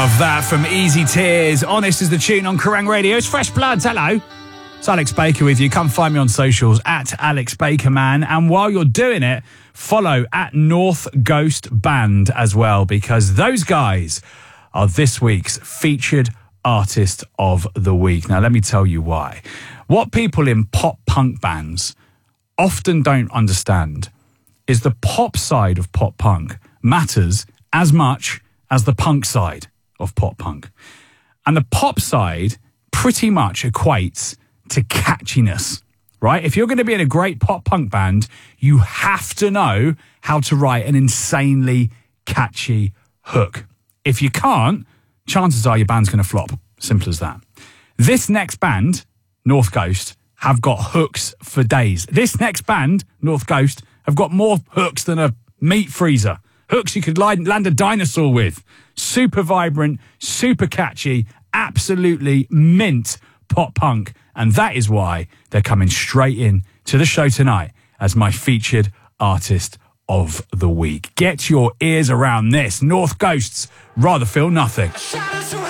Love that from Easy Tears. Honest is the tune on Kerrang Radio. It's Fresh Bloods. Hello. It's Alex Baker with you. Come find me on socials at Alex Baker Man. And while you're doing it, follow at North Ghost Band as well, because those guys are this week's featured artist of the week. Now, let me tell you why. What people in pop punk bands often don't understand is the pop side of pop punk matters as much as the punk side of pop punk. And the pop side pretty much equates to catchiness, right? If you're going to be in a great pop punk band, you have to know how to write an insanely catchy hook. If you can't, chances are your band's going to flop. Simple as that. This next band, North Ghost, have got hooks for days. This next band, North Ghost, have got more hooks than a meat freezer. Hooks you could land a dinosaur with. Super vibrant, super catchy, absolutely mint pop punk. And that is why they're coming straight in to the show tonight as my featured artist of the week. Get your ears around this. North Ghosts, Rather Feel Nothing.